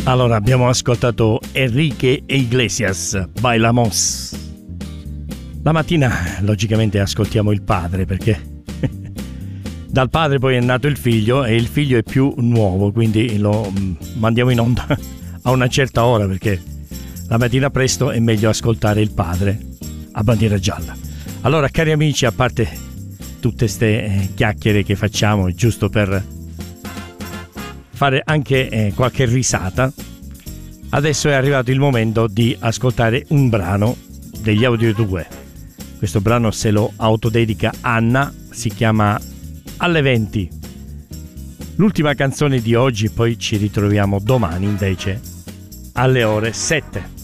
Allora, abbiamo ascoltato Enrique Iglesias, Bailamos. La mattina, logicamente, ascoltiamo il padre, perché dal padre poi è nato il figlio e il figlio è più nuovo, quindi lo mandiamo in onda a una certa ora, perché la mattina presto è meglio ascoltare il padre a bandiera gialla. Allora, cari amici, a parte tutte queste chiacchiere che facciamo, giusto per fare anche qualche risata, adesso è arrivato il momento di ascoltare un brano degli Audio 2. Questo brano se lo autodedica Anna, si chiama Alle 20. L'ultima canzone di oggi, poi ci ritroviamo domani invece alle ore 7.